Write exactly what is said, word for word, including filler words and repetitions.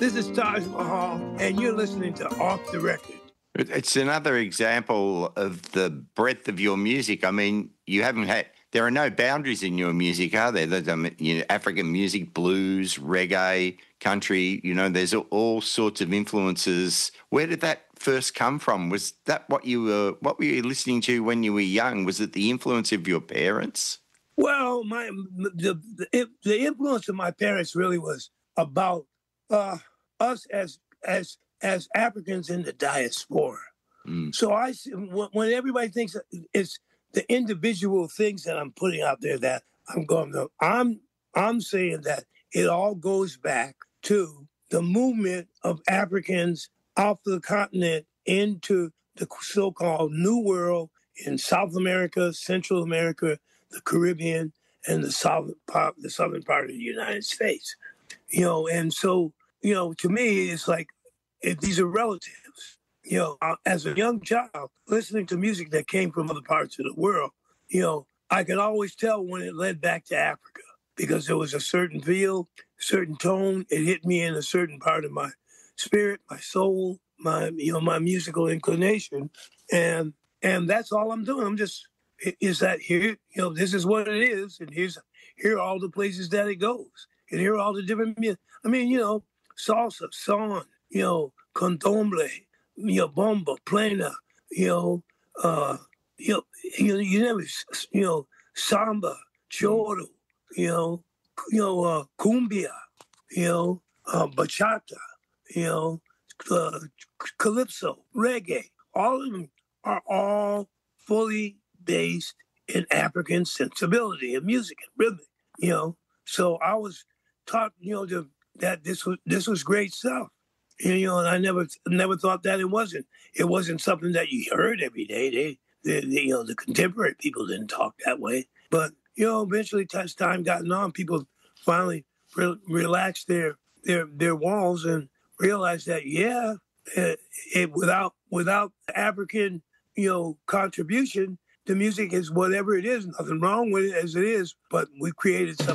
This is Taj Mahal, and you're listening to Off the Record. It's another example of the breadth of your music. I mean, you haven't had, there are no boundaries in your music, are there? There's, um, you know, African music, blues, reggae, country, you know, there's all sorts of influences. Where did that first come from? Was that what you were, what were you listening to when you were young? Was it the influence of your parents? Well, my the, the, the influence of my parents really was about uh, us as as as Africans in the diaspora. Mm. So I, when everybody thinks it's the individual things that I'm putting out there that I'm going to, I'm I'm saying that it all goes back to the movement of Africans off the continent into the so-called New World in South America, Central America, the Caribbean, and the southern part, the southern part of the United States. You know, and so, you know, to me, it's like, if these are relatives. You know, as a young child, listening to music that came from other parts of the world, you know, I could always tell when it led back to Africa because there was a certain feel, certain tone. It hit me in a certain part of my spirit, my soul, my, you know, my musical inclination. And and that's all I'm doing. I'm just, is that here, you know, this is what it is. And here's, here are all the places that it goes. And here are all the different music. I mean, you know, salsa, son, you know, candomblé, you know, bomba, plena, you know, uh, you know, you, you never, you know, samba, choro, you know, you know, uh, cumbia, you know, uh, bachata, you know, uh, calypso, reggae. All of them are all fully based in African sensibility and music and rhythm, you know. So I was taught, you know, to, that this was this was great stuff. You know, and I never never thought that it wasn't. It wasn't something that you heard every day. They, they, they you know, the contemporary people didn't talk that way. But, you know, eventually as time got on, people finally re- relaxed their, their their walls and realized that, yeah, it, it without without African, you know, contribution, the music is whatever it is. Nothing wrong with it as it is, but we created something.